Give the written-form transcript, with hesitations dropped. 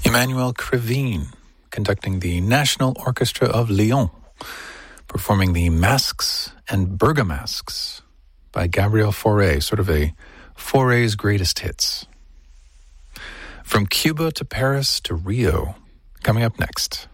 Emmanuel Krivine, conducting the National Orchestra of Lyon, performing the Masques and Bergamasques by Gabriel Fauré, sort of a Fauré's greatest hits. From Cuba to Paris to Rio, coming up next.